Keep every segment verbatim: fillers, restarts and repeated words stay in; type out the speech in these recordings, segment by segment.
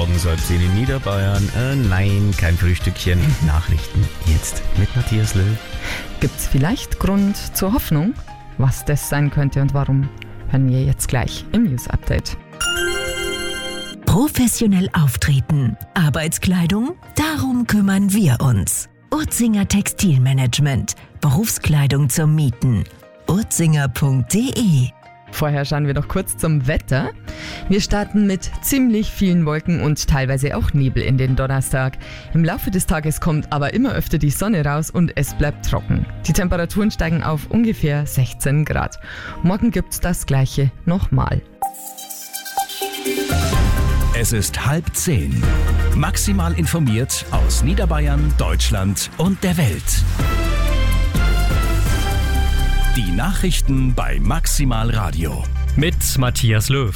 Morgen halb zehn in Niederbayern. Äh, nein, kein Frühstückchen. Nachrichten jetzt mit Matthias Löw. Gibt's vielleicht Grund zur Hoffnung? Was das sein könnte und warum, hören wir jetzt gleich im News Update. Professionell auftreten. Arbeitskleidung? Darum kümmern wir uns. Urzinger Textilmanagement. Berufskleidung zum Mieten. urzinger punkt de. Vorher schauen wir noch kurz zum Wetter. Wir starten mit ziemlich vielen Wolken und teilweise auch Nebel in den Donnerstag. Im Laufe des Tages kommt aber immer öfter die Sonne raus und es bleibt trocken. Die Temperaturen steigen auf ungefähr sechzehn Grad. Morgen gibt's das Gleiche nochmal. Es ist halb zehn. Maximal informiert aus Niederbayern, Deutschland und der Welt. Die Nachrichten bei Maximal Radio. Mit Matthias Löw.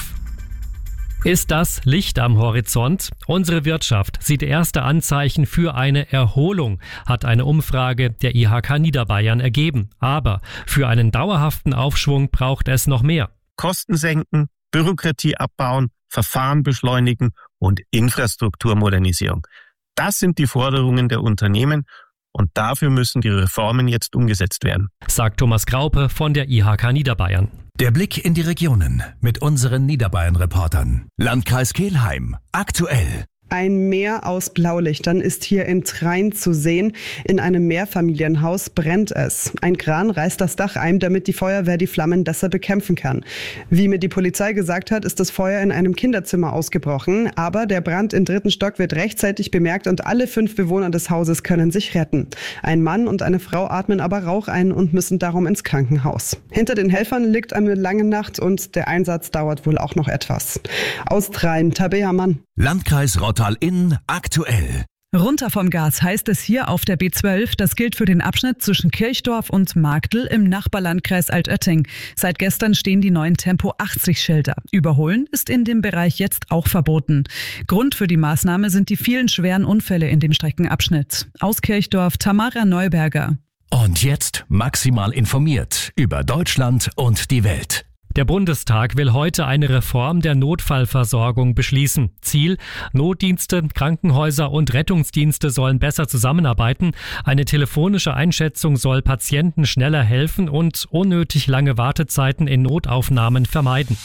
Ist das Licht am Horizont? Unsere Wirtschaft sieht erste Anzeichen für eine Erholung, hat eine Umfrage der I H K Niederbayern ergeben. Aber für einen dauerhaften Aufschwung braucht es noch mehr. Kosten senken, Bürokratie abbauen, Verfahren beschleunigen und Infrastrukturmodernisierung. Das sind die Forderungen der Unternehmen. Und dafür müssen die Reformen jetzt umgesetzt werden, sagt Thomas Graupe von der I H K Niederbayern. Der Blick in die Regionen mit unseren Niederbayern-Reportern. Landkreis Kelheim. Aktuell. Ein Meer aus Blaulichtern ist hier in Train zu sehen. In einem Mehrfamilienhaus brennt es. Ein Kran reißt das Dach ein, damit die Feuerwehr die Flammen besser bekämpfen kann. Wie mir die Polizei gesagt hat, ist das Feuer in einem Kinderzimmer ausgebrochen. Aber der Brand im dritten Stock wird rechtzeitig bemerkt und alle fünf Bewohner des Hauses können sich retten. Ein Mann und eine Frau atmen aber Rauch ein und müssen darum ins Krankenhaus. Hinter den Helfern liegt eine lange Nacht und der Einsatz dauert wohl auch noch etwas. Aus Train, Tabea Mann. Landkreis Rottal-Inn aktuell. Runter vom Gas heißt es hier auf der B zwölf. Das gilt für den Abschnitt zwischen Kirchdorf und Marktl im Nachbarlandkreis Altötting. Seit gestern stehen die neuen Tempo achtzig Schilder. Überholen ist in dem Bereich jetzt auch verboten. Grund für die Maßnahme sind die vielen schweren Unfälle in dem Streckenabschnitt. Aus Kirchdorf Tamara Neuberger. Und jetzt maximal informiert über Deutschland und die Welt. Der Bundestag will heute eine Reform der Notfallversorgung beschließen. Ziel: Notdienste, Krankenhäuser und Rettungsdienste sollen besser zusammenarbeiten. Eine telefonische Einschätzung soll Patienten schneller helfen und unnötig lange Wartezeiten in Notaufnahmen vermeiden.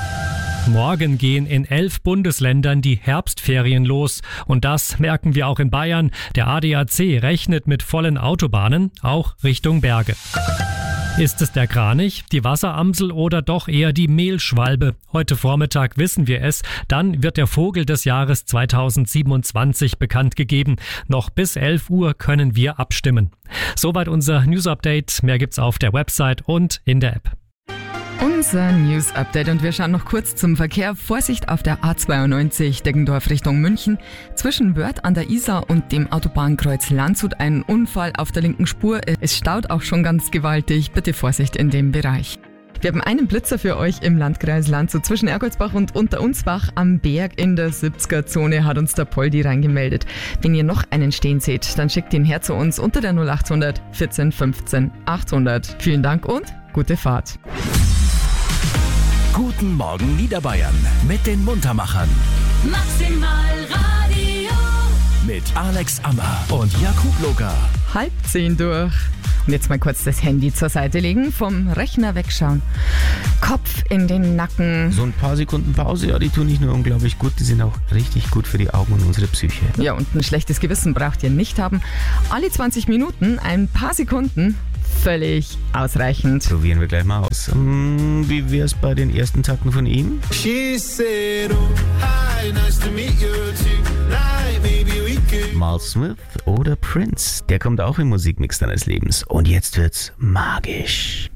Morgen gehen in elf Bundesländern die Herbstferien los. Und das merken wir auch in Bayern. Der A D A C rechnet mit vollen Autobahnen, auch Richtung Berge. Ist es der Kranich, die Wasseramsel oder doch eher die Mehlschwalbe? Heute Vormittag wissen wir es. Dann wird der Vogel des Jahres zweitausendsiebenundzwanzig bekannt gegeben. Noch bis elf Uhr können wir abstimmen. Soweit unser News-Update. Mehr gibt's auf der Website und in der App. Unser News-Update und wir schauen noch kurz zum Verkehr. Vorsicht auf der A zweiundneunzig Deggendorf Richtung München. Zwischen Wörth an der Isar und dem Autobahnkreuz Landshut ein Unfall auf der linken Spur. Es staut auch schon ganz gewaltig. Bitte Vorsicht in dem Bereich. Wir haben einen Blitzer für euch im Landkreis Landshut zwischen Ergoldsbach und Unterunsbach am Berg in der siebziger-Zone, hat uns der Poldi reingemeldet. Wenn ihr noch einen stehen seht, dann schickt ihn her zu uns unter der null achthundert vierzehn fünfzehn achthundert. Vielen Dank und gute Fahrt. Guten Morgen Niederbayern mit den Muntermachern. Maximal Radio. Mit Alex Ammer und Jakub Loga. Halb zehn durch. Und jetzt mal kurz das Handy zur Seite legen, vom Rechner wegschauen. Kopf in den Nacken. So ein paar Sekunden Pause, ja, die tun nicht nur unglaublich gut, die sind auch richtig gut für die Augen und unsere Psyche. Ja, und ein schlechtes Gewissen braucht ihr nicht haben. Alle zwanzig Minuten ein paar Sekunden. Völlig ausreichend. Probieren wir gleich mal aus. Hm, wie wär's bei den ersten Takten von ihm? Miles Smith oder Prince, der kommt auch im Musikmix deines Lebens. Und jetzt wird's magisch.